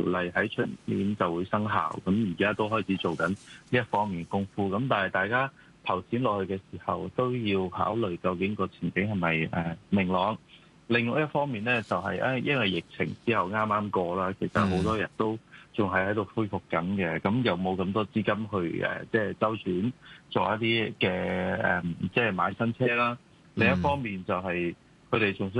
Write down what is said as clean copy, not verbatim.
例喺出年就會生效，咁而家都開始做緊呢一方面功夫。咁但係大家投錢落去嘅時候都要考慮究竟個前景係咪明朗。另外一方面咧，就係因為疫情之後啱啱過啦，其實好多人都仲係喺度恢復緊嘅，咁又冇咁多資金去即係周轉做一啲嘅即係買新車啦。另一方面就係佢哋仲需